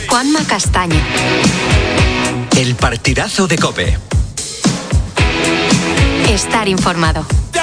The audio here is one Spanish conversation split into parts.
Juanma Castaño. El partidazo de COPE. Estar informado.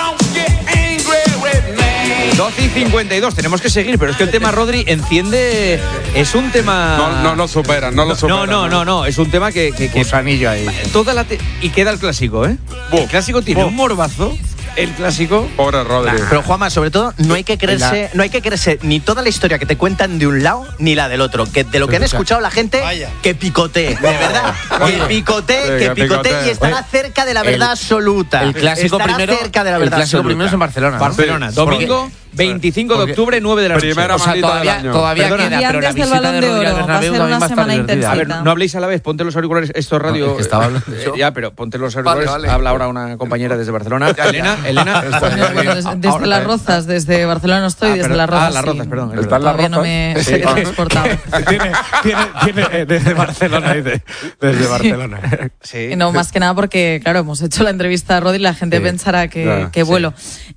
12:52, tenemos que seguir, pero es que el tema Rodri enciende. Es un tema. No lo superan. No, es un tema que Gusanillo ahí. Y queda el clásico, ¿eh? El clásico tiene un morbazo. El clásico. Pobre Rodri. Pero Juanma, sobre todo, no hay que creerse ni toda la historia que te cuentan de un lado ni la del otro. Que de lo que han escuchado la gente, que picotee, de verdad. Que picotee y estará cerca de la verdad absoluta. El clásico estará primero. cerca de la verdad El clásico absoluta. primero es en Barcelona. Barcelona, domingo 25 de octubre, 9 de la noche. Primera maldita del año. Todavía Perdona. queda, pero la antes del visita de Balón de Rodri al Oro, va a Bernabéu ser también una va a estar semana divertida. A ver, no habléis a la vez, ponte los auriculares. Esto es radio. No, es que estaba hablando yo. Ya, pero ponte los auriculares. Vale. Habla ahora una compañera desde Barcelona. Elena. Bueno, desde Las Rozas, desde Barcelona no estoy, desde Las Rozas. Las Rozas, sí. perdón. ¿Están Las Todavía no Rozas? me he transportado. Tiene desde Barcelona, desde Barcelona. Sí. Y no, más que nada porque, claro, hemos hecho la entrevista a Rodri y la gente pensará que vuelo.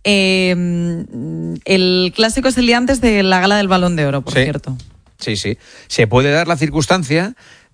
El clásico es el día antes de la gala del Balón de Oro, por cierto. Sí. Se puede dar la circunstancia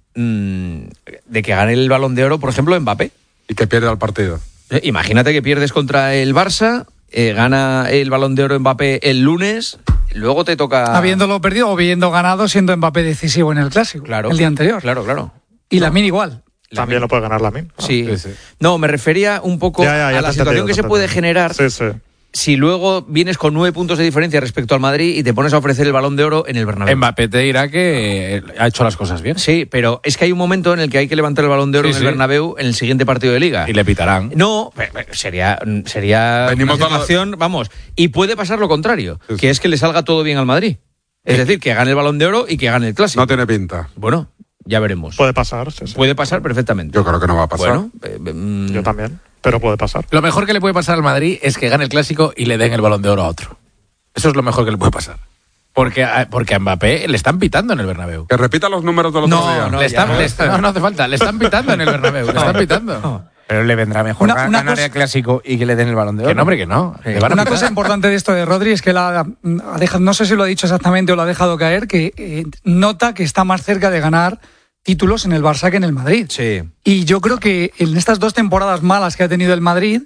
de que gane el Balón de Oro, por ejemplo, Mbappé. Y que pierda el partido. Imagínate que pierdes contra el Barça, gana el Balón de Oro Mbappé el lunes, luego te toca. Habiéndolo perdido o habiendo ganado, siendo Mbappé decisivo en el clásico. Claro, el día anterior. Claro. Y Lamine igual. También lo puede ganar Lamine. Sí. No, me refería un poco Ya a la situación que se puede generar. Sí. Si luego vienes con 9 puntos de diferencia respecto al Madrid y te pones a ofrecer el Balón de Oro en el Bernabéu. Mbappé te dirá que ha hecho las cosas bien. Sí, pero es que hay un momento en el que hay que levantar el Balón de Oro en el Bernabéu en el siguiente partido de Liga. Y le pitarán. No, sería Venimos una situación, vamos, y puede pasar lo contrario, que es que le salga todo bien al Madrid. Es decir, que gane el Balón de Oro y que gane el Clásico. No tiene pinta. Bueno, ya veremos. Puede pasar. Sí. Puede pasar perfectamente. Yo creo que no va a pasar. Bueno, Yo también, pero puede pasar. Lo mejor que le puede pasar al Madrid es que gane el clásico y le den el Balón de Oro a otro. Eso es lo mejor que le puede pasar. Porque a Mbappé le están pitando en el Bernabéu. Que repita los números del otro día. No hace falta. Le están pitando en el Bernabéu. Le están pitando. Pero le vendrá mejor ganar cosa- el clásico y que le den el Balón de Oro. Que no, hombre, que no. Le van a Una pitar. cosa importante de esto de Rodri es que ha dejado, no sé si lo ha dicho exactamente o lo ha dejado caer, que nota que está más cerca de ganar títulos en el Barça que en el Madrid. sí. Y yo creo que en estas 2 temporadas malas que ha tenido el Madrid,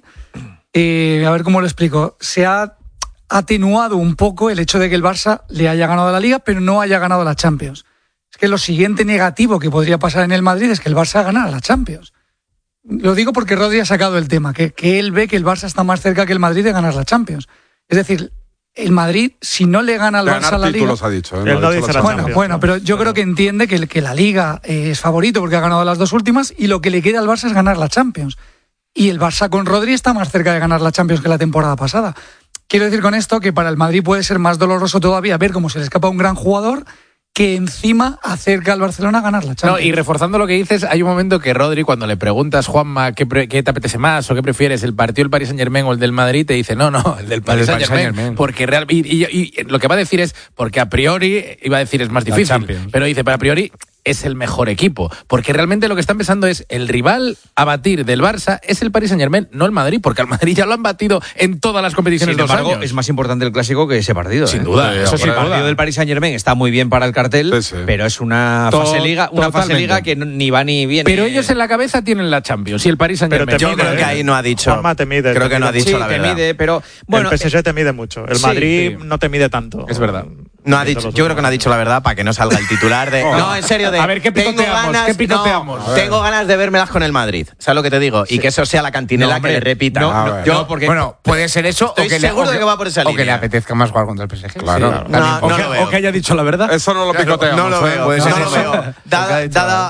a ver cómo lo explico, se ha atenuado un poco el hecho de que el Barça le haya ganado la Liga, pero no haya ganado la Champions. Es que lo siguiente negativo que podría pasar en el Madrid es que el Barça ganara la Champions. Lo digo porque Rodri ha sacado el tema, que él ve que el Barça está más cerca que el Madrid de ganar la Champions. Es decir, el Madrid, si no le gana al De Barça ganar la Liga... títulos ha dicho. Él no dice la Bueno, Champions. pero yo creo que entiende que la Liga es favorito porque ha ganado las 2 últimas y lo que le queda al Barça es ganar la Champions. Y el Barça con Rodri está más cerca de ganar la Champions que la temporada pasada. Quiero decir con esto que para el Madrid puede ser más doloroso todavía ver cómo se le escapa un gran jugador que encima acerca al Barcelona a ganar la Champions. No, y reforzando lo que dices, hay un momento que Rodri, cuando le preguntas, Juanma, ¿qué te apetece más o qué prefieres, el partido del Paris Saint-Germain o el del Madrid? Te dice, no, el del Paris Saint-Germain. Porque y lo que va a decir es, porque a priori, iba a decir es más difícil, pero dice, pero a priori es el mejor equipo, porque realmente lo que están pensando es el rival a batir del Barça es el Paris Saint-Germain, no el Madrid, porque al Madrid ya lo han batido en todas las competiciones. Sin embargo, 2 años. es más importante el Clásico que ese partido. Sin duda, eso sí, el partido del Paris Saint-Germain está muy bien para el cartel, Sí. pero es una fase liga que ni va ni viene. Pero ellos en la cabeza tienen la Champions y el Paris Saint-Germain. Yo creo que ahí no ha dicho. Juanma te mide. Creo que no ha dicho la te verdad. mide, pero bueno, el PSG te mide mucho. El sí, Madrid no te mide tanto. Es verdad. No ha dicho, yo creo que no ha dicho la verdad para que no salga el titular de... No, en serio, de... A ver, ¿qué picoteamos? Tengo ganas de vérmelas con el Madrid. ¿Sabes lo que te digo? Y que eso sea la cantinela que le repita. Bueno, puede ser eso estoy seguro de que va por esa línea. o que le apetezca más jugar contra el PSG. Claro. No lo veo. O que haya dicho la verdad. Eso no lo picoteamos. No lo veo. Puede ser No lo eso. veo. Dada